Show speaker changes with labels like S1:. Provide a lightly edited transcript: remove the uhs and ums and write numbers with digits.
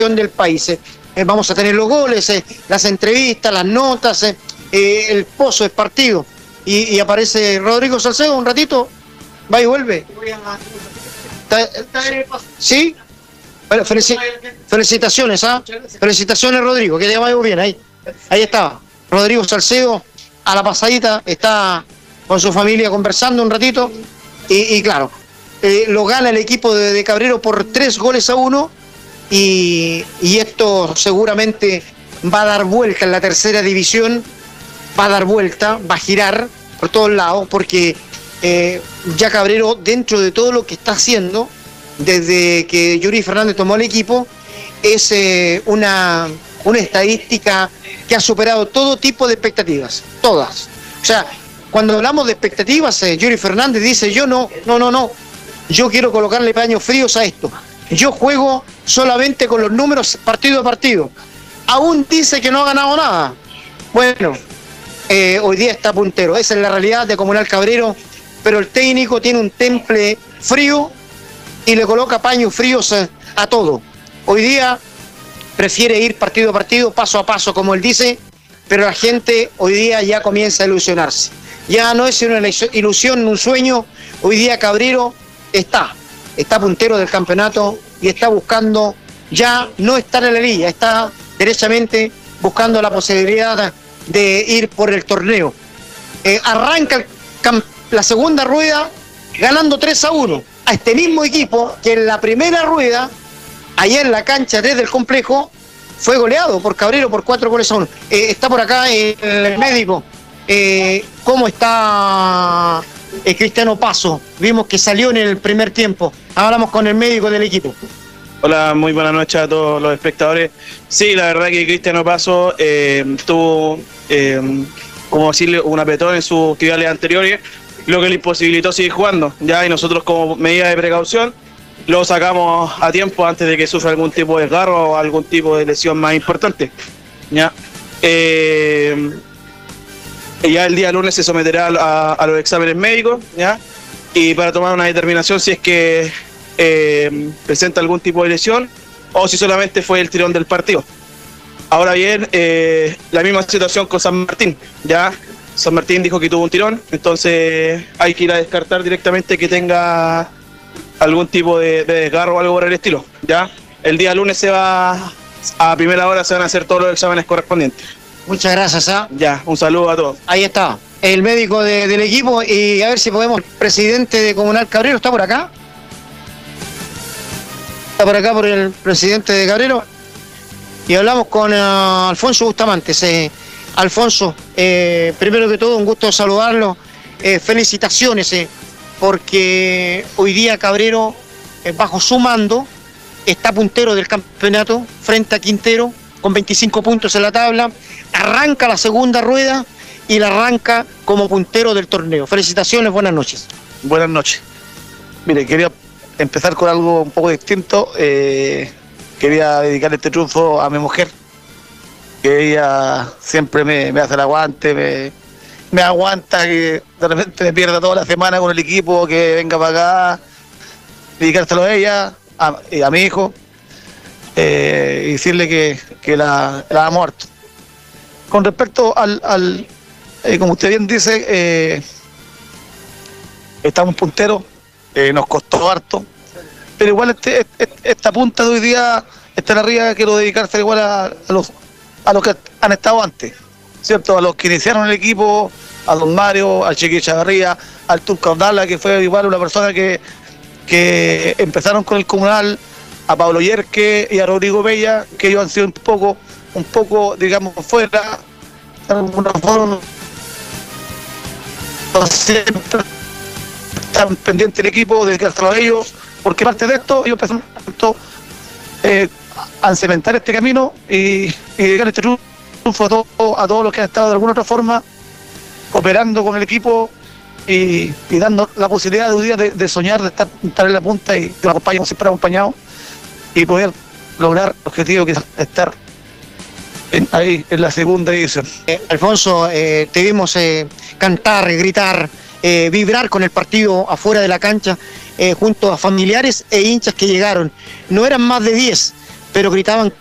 S1: del país. Vamos a tener los goles, las entrevistas, las notas, el pozo del partido. Y aparece Rodrigo Salcedo un ratito, va y vuelve. ¿Sí? Bueno, felicitaciones, ¿ah? Felicitaciones, Rodrigo, que te vaya bien ahí. Ahí está, Rodrigo Salcedo, a la pasadita, está con su familia conversando un ratito. Y claro, lo gana el equipo de Cabrero por 3-1. Y esto seguramente va a dar vuelta en la tercera división, va a dar vuelta, va a girar por todos lados, porque ya Cabrero, dentro de todo lo que está haciendo, desde que Yuri Fernández tomó el equipo, es una estadística que ha superado todo tipo de expectativas, todas. O sea, cuando hablamos de expectativas, Yuri Fernández dice, yo no, yo quiero colocarle paños fríos a esto. Yo juego solamente con los números partido a partido. Aún dice que no ha ganado nada. Bueno, hoy día está puntero. Esa es la realidad de Comunal Cabrero. Pero el técnico tiene un temple frío y le coloca paños fríos a todo. Hoy día prefiere ir partido a partido, paso a paso, como él dice, pero la gente hoy día ya comienza a ilusionarse. Ya no es una ilusión, un sueño. Hoy día Cabrero está puntero del campeonato y está buscando ya no estar en la liga, está derechamente buscando la posibilidad de ir por el torneo. Arranca la segunda rueda ganando 3-1 a este mismo equipo que en la primera rueda, allá en la cancha desde el complejo, fue goleado por Cabrero por 4-1. Está por acá el médico. ¿Cómo está Cristiano Paso? Vimos que salió en el primer tiempo. Hablamos con el médico del equipo.
S2: Hola, muy buenas noches a todos los espectadores. Sí, la verdad que Cristiano Paso tuvo, como decirle, un apretón en sus actividades anteriores, lo que le imposibilitó seguir jugando. Ya, y nosotros, como medida de precaución, lo sacamos a tiempo antes de que sufra algún tipo de desgarro o algún tipo de lesión más importante. Ya, ya el día lunes se someterá a los exámenes médicos, ¿ya? Y para tomar una determinación si es que presenta algún tipo de lesión o si solamente fue el tirón del partido. Ahora bien, la misma situación con San Martín, ¿ya? San Martín dijo que tuvo un tirón, entonces hay que ir a descartar directamente que tenga algún tipo de desgarro o algo por el estilo, ¿ya? El día lunes a primera hora se van a hacer todos los exámenes correspondientes.
S1: Muchas gracias, ¿ah?
S2: Ya, un saludo a todos.
S1: Ahí está, el médico del equipo, y a ver si podemos, el presidente de Comunal Cabrero, ¿está por acá? Está por acá por el presidente de Cabrero. Y hablamos con Alfonso Bustamantes. Alfonso, primero que todo, un gusto saludarlo. Felicitaciones, porque hoy día Cabrero, bajo su mando, está puntero del campeonato frente a Quintero, con 25 puntos en la tabla. Arranca la segunda rueda y la arranca como puntero del torneo. Felicitaciones, buenas noches.
S3: Buenas noches. Mire, quería empezar con algo un poco distinto. Quería dedicar este triunfo a mi mujer, que ella siempre me hace el aguante, me aguanta, que de repente me pierda toda la semana con el equipo, que venga para acá, dedicárselo a ella, a mi hijo, y decirle que la amo harto. Con respecto al como usted bien dice, estamos punteros, nos costó harto, pero igual esta punta de hoy día, esta arriba, quiero dedicarse igual a los que han estado antes, ¿cierto? A los que iniciaron el equipo, a don Mario, al Chiqui Chavarría, al Turco Abdala, que fue igual una persona que empezaron con el Comunal, a Pablo Yerque y a Rodrigo Bella, que ellos han sido un poco, digamos, fuera, de alguna forma, siempre están pendientes del equipo, dedicárselo a ellos, porque parte de esto, ellos empezaron a cementar este camino y dedicar este triunfo a todos los que han estado de alguna otra forma cooperando con el equipo y dando la posibilidad de un día de soñar, de estar en la punta y que lo acompañemos siempre acompañados y poder lograr el objetivo que es estar ahí en la segunda división.
S1: Alfonso, te vimos cantar, gritar, vibrar con el partido afuera de la cancha, junto a familiares e hinchas que llegaron. No eran más de 10, pero gritaban